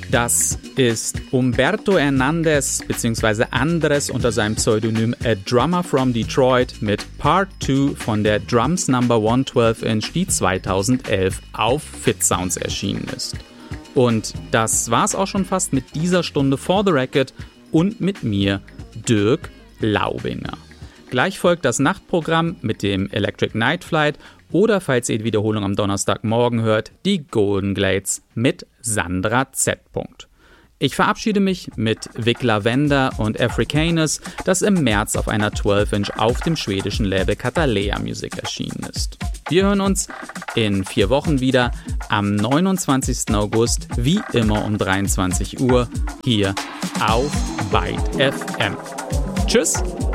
Das ist Humberto Hernandez bzw. Andres unter seinem Pseudonym A Drummer from Detroit mit Part 2 von der Drums No. 112 Inch, die 2011 auf Fit Sounds erschienen ist. Und das war's auch schon fast mit dieser Stunde For the Record und mit mir, Dirk Laubinger. Gleich folgt das Nachtprogramm mit dem Electric Night Flight oder, falls ihr die Wiederholung am Donnerstagmorgen hört, die Golden Glades mit Sandra Z. Ich verabschiede mich mit Vic Lavender und Africanus, das im März auf einer 12-Inch auf dem schwedischen Label Catalea Music erschienen ist. Wir hören uns in 4 Wochen wieder am 29. August, wie immer um 23 Uhr, hier auf Byte FM. Tschüss!